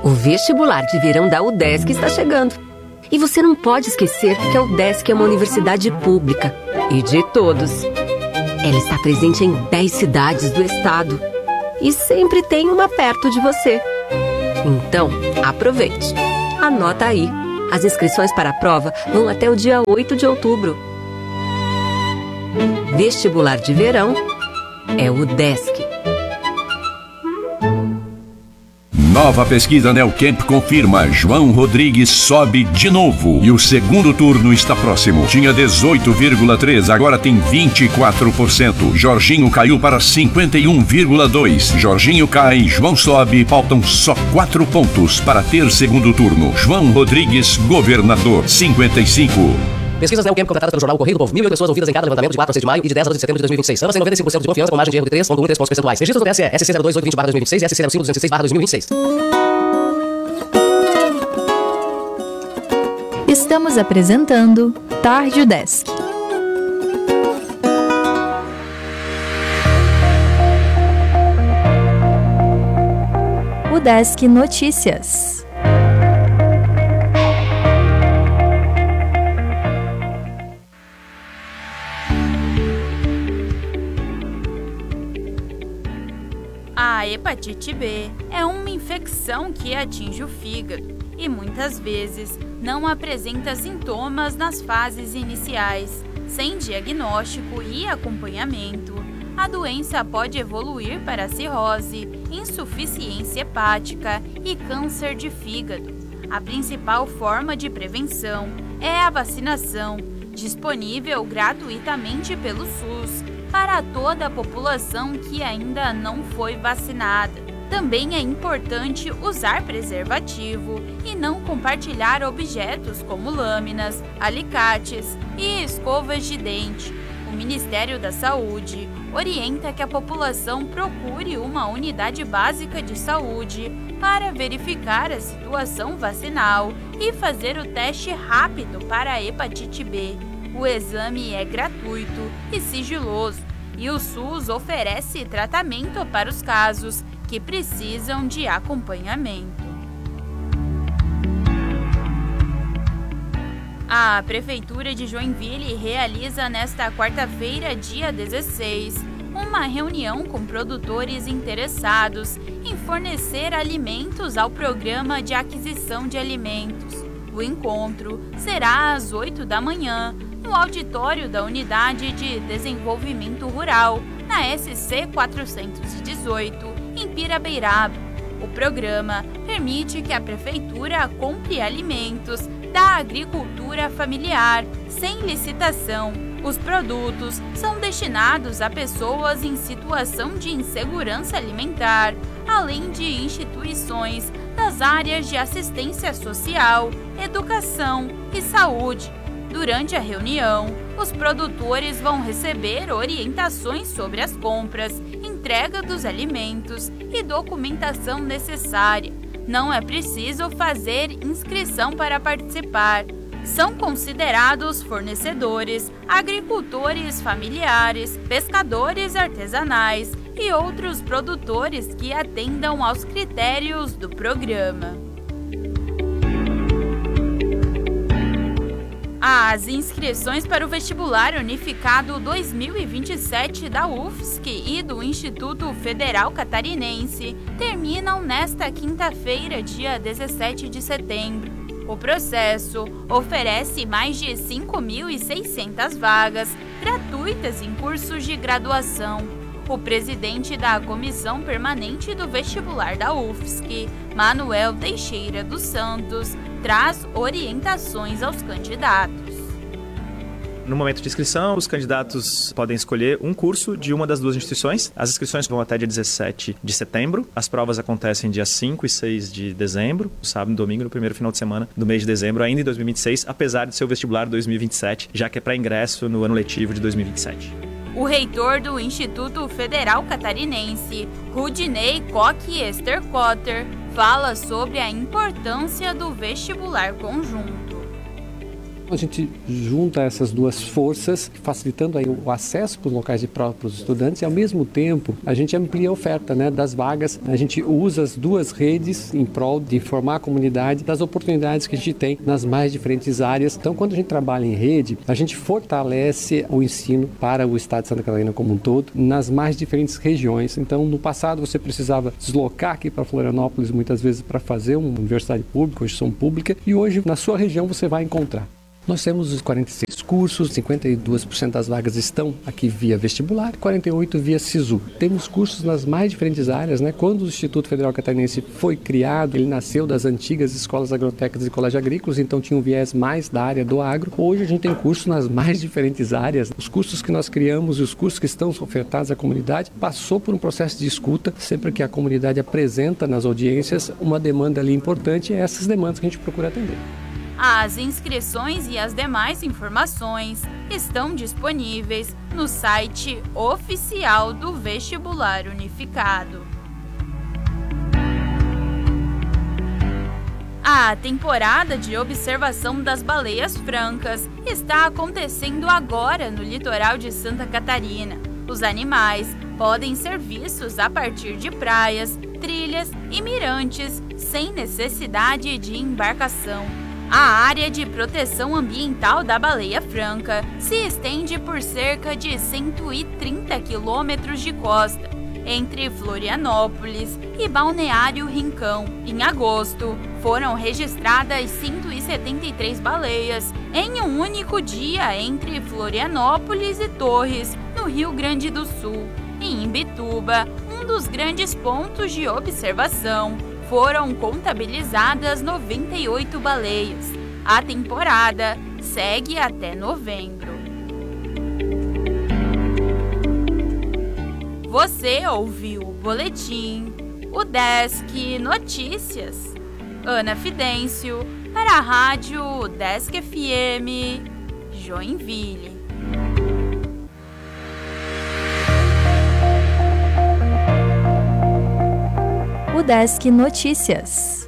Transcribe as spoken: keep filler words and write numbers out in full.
O vestibular de verão da UDESC está chegando. E você não pode esquecer que a UDESC é uma universidade pública e de todos. Ela está presente em dez cidades do estado e sempre tem uma perto de você. Então, aproveite. Anota aí. As inscrições para a prova vão até o dia oito de outubro. Vestibular de verão é UDESC. Nova pesquisa Neocamp confirma: João Rodrigues sobe de novo e o segundo turno está próximo. Tinha dezoito vírgula três por cento, agora tem vinte e quatro por cento. Jorginho caiu para cinquenta e um vírgula dois por cento. Jorginho cai, João sobe, faltam só quatro pontos para ter segundo turno. João Rodrigues, governador, cinquenta e cinco por cento. Pesquisas Neocamp contratadas pelo jornal Correio do Povo. Mil e oito pessoas ouvidas em cada levantamento de quatro a seis de maio e de dez a doze de setembro de dois mil e vinte e seis. Ambas têm noventa e cinco por cento de confiança, com margem de erro de três vírgula um e três pontos percentuais. Registros do T S E, S C zero dois oito dois zero barra dois mil e vinte e seis e S C zero cinco duzentos e seis barra dois mil e vinte e seis. Estamos apresentando Tarde UDESC. UDESC Notícias. A hepatite B é uma infecção que atinge o fígado e muitas vezes não apresenta sintomas nas fases iniciais. Sem diagnóstico e acompanhamento, a doença pode evoluir para cirrose, insuficiência hepática e câncer de fígado. A principal forma de prevenção é a vacinação, disponível gratuitamente pelo SUS para toda a população que ainda não foi vacinada. Também é importante usar preservativo e não compartilhar objetos como lâminas, alicates e escovas de dente. O Ministério da Saúde orienta que a população procure uma unidade básica de saúde para verificar a situação vacinal e fazer o teste rápido para a hepatite B. O exame é gratuito e sigiloso e o SUS oferece tratamento para os casos que precisam de acompanhamento. A Prefeitura de Joinville realiza nesta quarta-feira, dia dezesseis, uma reunião com produtores interessados em fornecer alimentos ao Programa de Aquisição de Alimentos. O encontro será às oito da manhã, no auditório da Unidade de Desenvolvimento Rural, na S C quatrocentos e dezoito, em Pirabeiraba. O programa permite que a Prefeitura compre alimentos da agricultura familiar, sem licitação. Os produtos são destinados a pessoas em situação de insegurança alimentar, além de instituições das áreas de assistência social, educação e saúde. Durante a reunião, os produtores vão receber orientações sobre as compras, entrega dos alimentos e documentação necessária. Não é preciso fazer inscrição para participar. São considerados fornecedores, agricultores familiares, pescadores artesanais e outros produtores que atendam aos critérios do programa. As inscrições para o Vestibular Unificado dois mil e vinte e sete da U F S C e do Instituto Federal Catarinense terminam nesta quinta-feira, dia dezessete de setembro. O processo oferece mais de cinco mil e seiscentas vagas gratuitas em cursos de graduação. O presidente da Comissão Permanente do Vestibular da U F S C, Manuel Teixeira dos Santos, traz orientações aos candidatos. No momento de inscrição, os candidatos podem escolher um curso de uma das duas instituições. As inscrições vão até dia dezessete de setembro. As provas acontecem dia cinco e seis de dezembro, sábado e domingo, no primeiro final de semana do mês de dezembro, ainda em dois mil e vinte e seis, apesar de ser o vestibular dois mil e vinte e sete, já que é para ingresso no ano letivo de dois mil e vinte e sete. O reitor do Instituto Federal Catarinense, Rudinei Koch Esterkotter, fala sobre a importância do vestibular conjunto. A gente junta essas duas forças, facilitando aí o acesso para os locais de prova para os estudantes e, ao mesmo tempo, a gente amplia a oferta, né, das vagas. A gente usa as duas redes em prol de informar a comunidade das oportunidades que a gente tem nas mais diferentes áreas. Então, quando a gente trabalha em rede, a gente fortalece o ensino para o estado de Santa Catarina como um todo, nas mais diferentes regiões. Então, no passado, você precisava deslocar aqui para Florianópolis muitas vezes para fazer uma universidade pública, uma instituição pública, e hoje, na sua região, você vai encontrar. Nós temos os quarenta e seis cursos, cinquenta e dois por cento das vagas estão aqui via vestibular, quarenta e oito por cento via SISU. Temos cursos nas mais diferentes áreas, né? Quando o Instituto Federal Catarinense foi criado, ele nasceu das antigas escolas agrotécnicas e colégios agrícolas, então tinha um viés mais da área do agro. Hoje a gente tem cursos nas mais diferentes áreas. Os cursos que nós criamos e os cursos que estão ofertados à comunidade passou por um processo de escuta. Sempre que a comunidade apresenta nas audiências uma demanda ali importante, é essas demandas que a gente procura atender. As inscrições e as demais informações estão disponíveis no site oficial do Vestibular Unificado. A temporada de observação das baleias francas está acontecendo agora no litoral de Santa Catarina. Os animais podem ser vistos a partir de praias, trilhas e mirantes, sem necessidade de embarcação. A área de proteção ambiental da baleia franca se estende por cerca de cento e trinta quilômetros de costa, entre Florianópolis e Balneário Rincão. Em agosto, foram registradas cento e setenta e três baleias em um único dia entre Florianópolis e Torres, no Rio Grande do Sul. Em Imbituba, um dos grandes pontos de observação, foram contabilizadas noventa e oito baleias. A temporada segue até novembro. Você ouviu o boletim, o Desk Notícias. Ana Fidêncio, para a Rádio Desk F M, Joinville. O Desk Notícias.